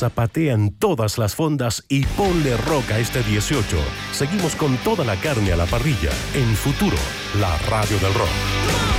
zapatea en todas las fondas y ponle rock a este 18. Seguimos con toda la carne a la parrilla en Futuro, la radio del rock.